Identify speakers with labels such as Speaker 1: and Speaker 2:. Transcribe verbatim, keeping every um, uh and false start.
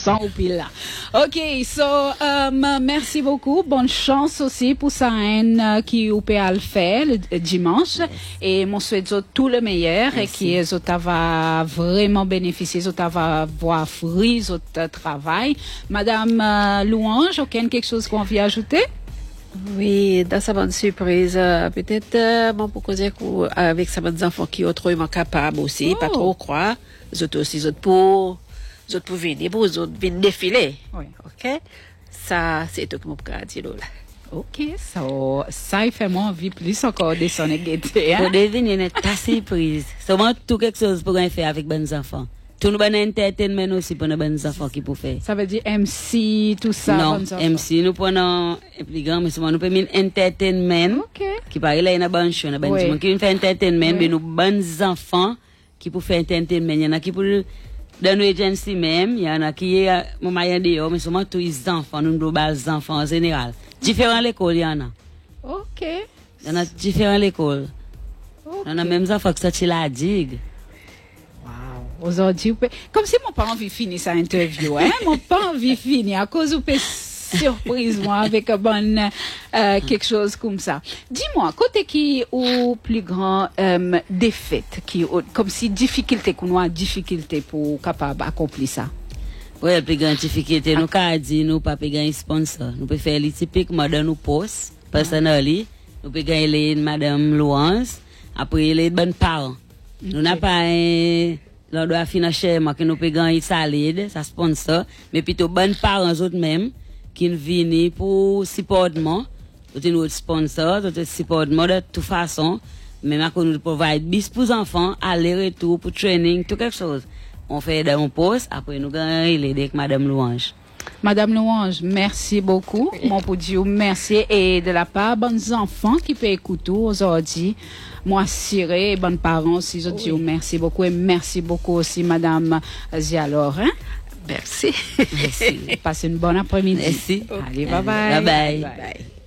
Speaker 1: sens au pile là. OK, so, um, merci beaucoup. Bonne chance aussi pour ça, hein, qui ou peut le faire le dimanche. Yes. Et mon souhaite tout le meilleur merci. Et qui est va vraiment bénéficier, va voir fruit, votre travail. Madame euh, Louange, aucun quelque chose qu'on vient ajouter?
Speaker 2: Oui, dans sa bonne surprise, euh, peut-être, euh, bon, pour dire qu'avec sa bonne enfants qui sont autrement capables aussi, oh. pas trop croire, les autres aussi, les autres pour, les autres pour venir, pour les autres venir défiler.
Speaker 1: Oui.
Speaker 2: OK? Ça, c'est tout que mon frère dit là.
Speaker 1: OK, so, ça, il fait moi envie plus encore de son égalité, hein?
Speaker 3: Pour devenir ta surprise. C'est vraiment tout quelque chose pour faire avec bonnes enfants. Tout le bon entertainment aussi pour nos bonnes enfants qui peuvent faire.
Speaker 1: Ça veut dire M C, tout ça.
Speaker 3: Non, M C, nous prenons plus grand, mais nous prenons entertainment.
Speaker 1: Okay.
Speaker 3: Qui parle là, il y a une bonne chose, oui. Qui fait entertainment, mais nous bonnes enfants qui peuvent faire entertainment. Il y en a qui peuvent, dans nos agencies même, il y en a qui, mon moyen de mais seulement tous les enfants, nous nous les enfants en général. Différents l'école, il y en a.
Speaker 1: OK.
Speaker 3: Il y en a différents l'école. Okay. Il y en a même enfants qui sont la digue.
Speaker 1: Aujourd'hui, comme si mon pas envie de finir sa interview, hein? Mon pas envie de finir à cause de surprise, moi, avec un bon, euh, quelque chose comme ça. Dis-moi, côté qui ou plus grand, euh, défaite, qui, comme si difficulté, qu'on a difficulté pour capable accomplir ça.
Speaker 3: Oui, la plus grande difficulté, nous, quand dit, nous, pas gagner sponsor. Nous pouvons faire les typiques, madame nous poste, personnellement, nous pouvons gagner les madame Louange, après les bonnes parents. Nous n'avons pas un, on doit financer que nous pouvons gagner salade, ça sponsor, mais plutôt bonnes parents autres même qui viennent pour supportement, tout notre sponsor, tout supportement de toute façon, même quand nous provide bis pour les enfants, aller-retour pour training, tout quelque chose. On fait dans mon poste, après nous gagnons les avec Madame Louange.
Speaker 1: Madame Louange, merci beaucoup. Oui. Mon pour Dieu, merci. Et de la part, bonnes enfants qui peuvent écouter aujourd'hui, moi, Siré, bonnes parents aussi, je dis oui. Merci beaucoup. Et merci beaucoup aussi, Madame Zialor. Hein?
Speaker 2: Merci.
Speaker 1: Merci. Passez une bonne après-midi.
Speaker 3: Merci.
Speaker 1: Allez, bye bye.
Speaker 3: Bye bye.
Speaker 2: bye, bye.